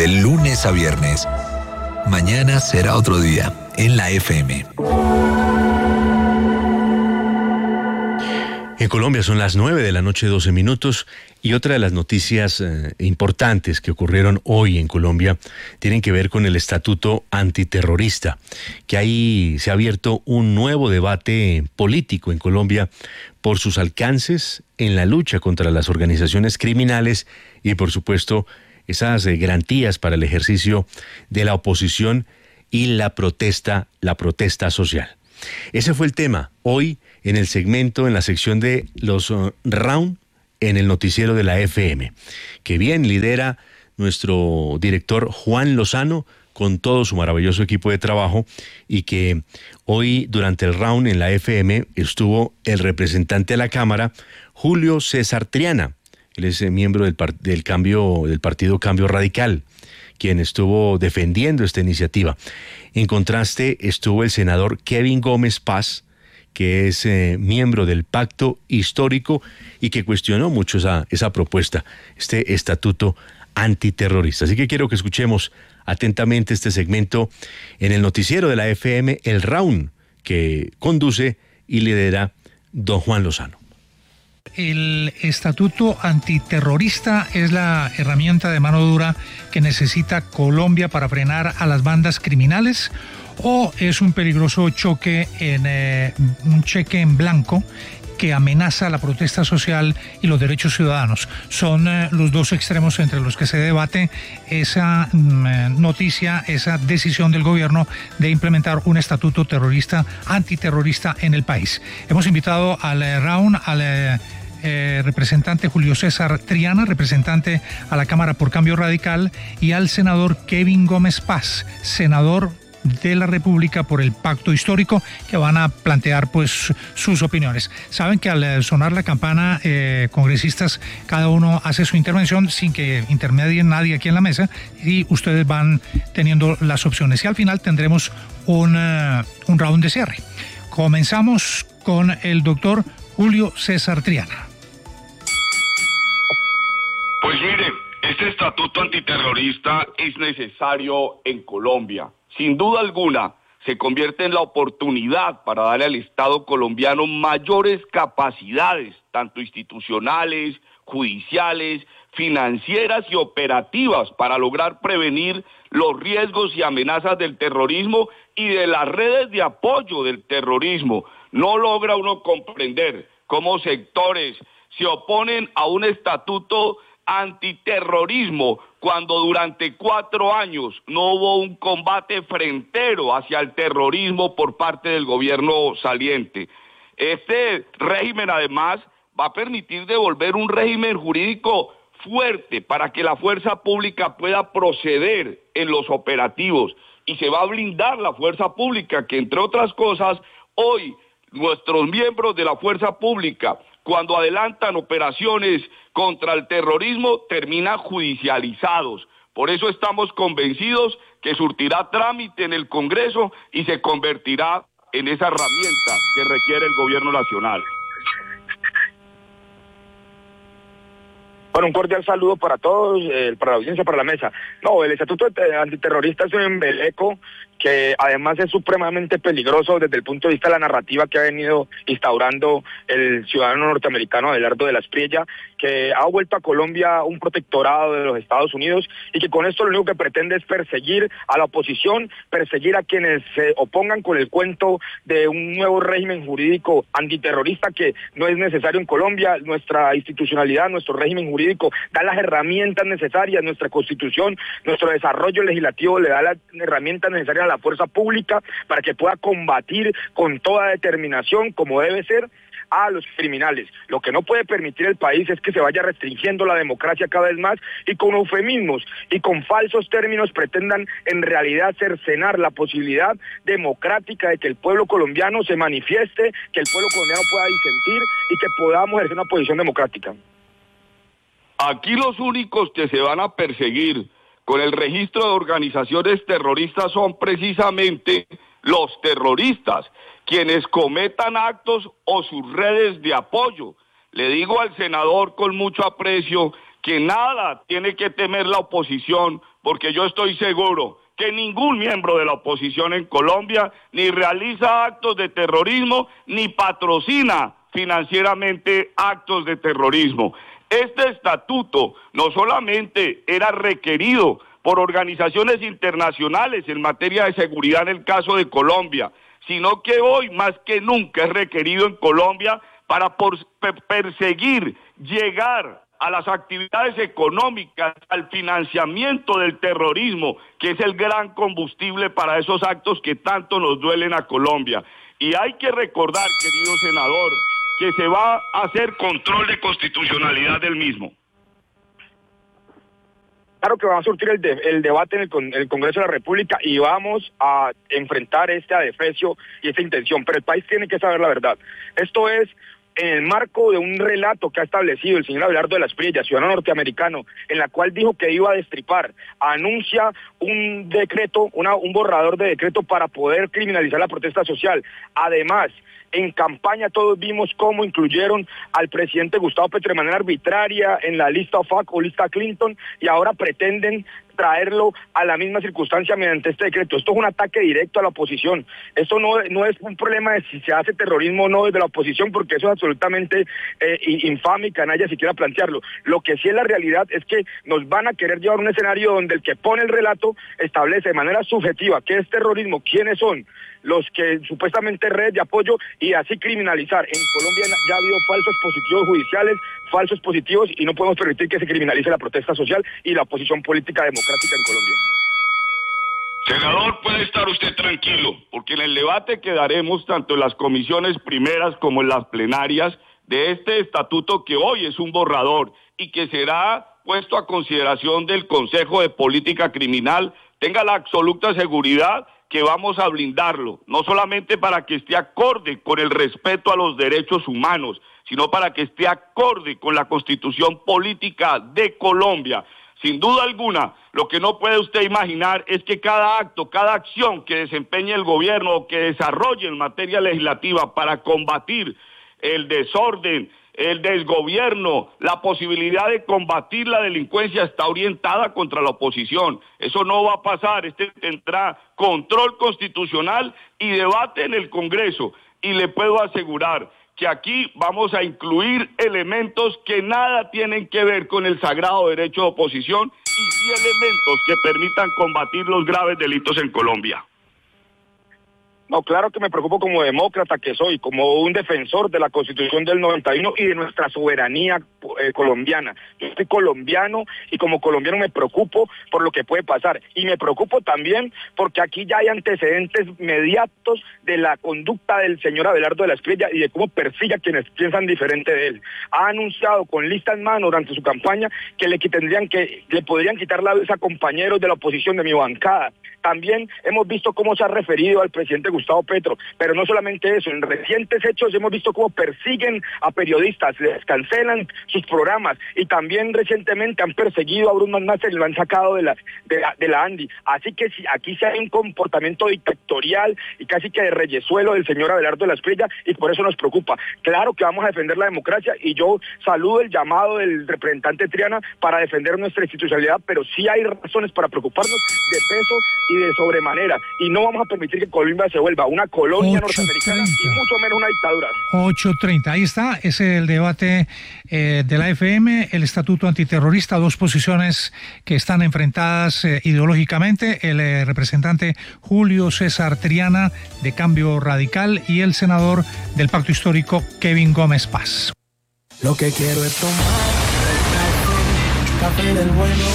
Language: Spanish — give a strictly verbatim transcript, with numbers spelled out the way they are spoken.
de lunes a viernes. Mañana será otro día en la F M. En Colombia son las nueve de la noche, doce minutos, y otra de las noticias eh, importantes que ocurrieron hoy en Colombia tienen que ver con el estatuto antiterrorista, que ahí se ha abierto un nuevo debate político en Colombia por sus alcances en la lucha contra las organizaciones criminales y, por supuesto, esas eh, garantías para el ejercicio de la oposición y la protesta, la protesta social. Ese fue el tema hoy en el segmento, en la sección de los uh, round en el noticiero de la F M, que bien lidera nuestro director Juan Lozano con todo su maravilloso equipo de trabajo, y que hoy durante el round en la F M estuvo el representante de la Cámara, Julio César Triana. Él es miembro del, par- del, cambio, del partido Cambio Radical, quien estuvo defendiendo esta iniciativa. En contraste estuvo el senador Kevin Gómez Paz, que es eh, miembro del Pacto Histórico y que cuestionó mucho esa, esa propuesta, este estatuto antiterrorista. Así que quiero que escuchemos atentamente este segmento en el noticiero de la F M, el round, que conduce y lidera don Juan Lozano. El estatuto antiterrorista es la herramienta de mano dura que necesita Colombia para frenar a las bandas criminales, o es un peligroso choque en eh, un cheque en blanco que amenaza la protesta social y los derechos ciudadanos. Son eh, los dos extremos entre los que se debate esa mm, noticia, esa decisión del gobierno de implementar un estatuto terrorista, antiterrorista en el país. Hemos invitado al eh, round, al eh, Eh, representante Julio César Triana, representante a la Cámara por Cambio Radical, y al senador Kevin Gómez Paz, senador de la República por el Pacto Histórico, que van a plantear pues sus opiniones. Saben que al sonar la campana, eh, congresistas, cada uno hace su intervención sin que intermedie nadie aquí en la mesa, y ustedes van teniendo las opciones, y al final tendremos un, uh, un round de cierre. Comenzamos con el doctor Julio César Triana. Pues mire, este estatuto antiterrorista es necesario en Colombia. Sin duda alguna, se convierte en la oportunidad para darle al Estado colombiano mayores capacidades, tanto institucionales, judiciales, financieras y operativas, para lograr prevenir los riesgos y amenazas del terrorismo y de las redes de apoyo del terrorismo. No logra uno comprender cómo sectores se oponen a un estatuto antiterrorismo cuando durante cuatro años no hubo un combate frentero hacia el terrorismo por parte del gobierno saliente. Este régimen además va a permitir devolver un régimen jurídico fuerte para que la fuerza pública pueda proceder en los operativos, y se va a blindar la fuerza pública, que entre otras cosas hoy nuestros miembros de la fuerza pública, cuando adelantan operaciones contra el terrorismo, terminan judicializados. Por eso estamos convencidos que surtirá trámite en el Congreso y se convertirá en esa herramienta que requiere el gobierno nacional. Bueno, un cordial saludo para todos, eh, para la audiencia, para la mesa. No, el estatuto antiterrorista es un embeleco que además es supremamente peligroso desde el punto de vista de la narrativa que ha venido instaurando el ciudadano norteamericano Abelardo de la Espriella, que ha vuelto a Colombia un protectorado de los Estados Unidos, y que con esto lo único que pretende es perseguir a la oposición, perseguir a quienes se opongan con el cuento de un nuevo régimen jurídico antiterrorista que no es necesario en Colombia. Nuestra institucionalidad, nuestro régimen jurídico da las herramientas necesarias, nuestra Constitución, nuestro desarrollo legislativo le da las herramientas necesarias a la fuerza pública para que pueda combatir con toda determinación, como debe ser, a los criminales. Lo que no puede permitir el país es que se vaya restringiendo la democracia cada vez más, y con eufemismos y con falsos términos pretendan en realidad cercenar la posibilidad democrática de que el pueblo colombiano se manifieste, que el pueblo colombiano pueda disentir y que podamos ejercer una posición democrática. Aquí los únicos que se van a perseguir con el registro de organizaciones terroristas son precisamente los terroristas, quienes cometan actos o sus redes de apoyo. Le digo al senador con mucho aprecio que nada tiene que temer la oposición, porque yo estoy seguro que ningún miembro de la oposición en Colombia ni realiza actos de terrorismo ni patrocina financieramente actos de terrorismo. Este estatuto no solamente era requerido por organizaciones internacionales en materia de seguridad en el caso de Colombia, sino que hoy más que nunca es requerido en Colombia para por, per, perseguir, llegar a las actividades económicas, al financiamiento del terrorismo, que es el gran combustible para esos actos que tanto nos duelen a Colombia. Y hay que recordar, querido senador, que se va a hacer control de constitucionalidad del mismo. Claro que vamos a surtir el, de, el debate en el, con, el Congreso de la República y vamos a enfrentar este adefesio y esta intención, pero el país tiene que saber la verdad. Esto es en el marco de un relato que ha establecido el señor Abelardo de la Espriella, ciudadano norteamericano, en la cual dijo que iba a destripar, anuncia un decreto, una, un borrador de decreto para poder criminalizar la protesta social. Además, en campaña todos vimos cómo incluyeron al presidente Gustavo Petro de manera arbitraria en la lista O F A C o lista Clinton, y ahora pretenden traerlo a la misma circunstancia mediante este decreto. Esto es un ataque directo a la oposición. Esto no, no es un problema de si se hace terrorismo o no desde la oposición, porque eso es absolutamente eh, infame y canalla siquiera plantearlo. Lo que sí es la realidad es que nos van a querer llevar a un escenario donde el que pone el relato establece de manera subjetiva qué es terrorismo, quiénes son los que supuestamente red de apoyo, y así criminalizar. En Colombia ya ha habido falsos positivos judiciales, falsos positivos, y no podemos permitir que se criminalice la protesta social y la oposición política democrática en Colombia. Senador, puede estar usted tranquilo, porque en el debate que daremos tanto en las comisiones primeras como en las plenarias de este estatuto, que hoy es un borrador y que será puesto a consideración del Consejo de Política Criminal, tenga la absoluta seguridad que vamos a blindarlo, no solamente para que esté acorde con el respeto a los derechos humanos, sino para que esté acorde con la Constitución Política de Colombia. Sin duda alguna, lo que no puede usted imaginar es que cada acto, cada acción que desempeñe el gobierno o que desarrolle en materia legislativa para combatir el desorden, el desgobierno, la posibilidad de combatir la delincuencia está orientada contra la oposición. Eso no va a pasar. Este tendrá control constitucional y debate en el Congreso. Y le puedo asegurar que aquí vamos a incluir elementos que nada tienen que ver con el sagrado derecho de oposición y sí elementos que permitan combatir los graves delitos en Colombia. No, claro que me preocupo como demócrata que soy, como un defensor de la Constitución del noventa y uno y de nuestra soberanía eh, colombiana. Yo soy colombiano y como colombiano me preocupo por lo que puede pasar. Y me preocupo también porque aquí ya hay antecedentes mediatos de la conducta del señor Abelardo de la Espriella y de cómo persigue a quienes piensan diferente de él. Ha anunciado con lista en mano durante su campaña que le tendrían que, le podrían quitar la vez a compañeros de la oposición de mi bancada. También hemos visto cómo se ha referido al presidente Gustavo Petro, pero no solamente eso, en recientes hechos hemos visto cómo persiguen a periodistas, les cancelan sus programas, y también recientemente han perseguido a Bruno Nasser y lo han sacado de la, de la, de la Andi. Así que si aquí se hay un comportamiento dictatorial y casi que de reyesuelo del señor Abelardo de la Espriella, y por eso nos preocupa. Claro que vamos a defender la democracia, y yo saludo el llamado del representante Triana para defender nuestra institucionalidad, pero sí hay razones para preocuparnos de peso y de sobremanera, y no vamos a permitir que Colombia se vuelva una colonia norteamericana y mucho menos una dictadura. ocho treinta, ahí está, es el debate eh, de la F M, el estatuto antiterrorista, dos posiciones que están enfrentadas eh, ideológicamente, el eh, representante Julio César Triana de Cambio Radical y el senador del Pacto Histórico Kevin Gómez Paz. Lo que quiero es tomar café, café del bueno.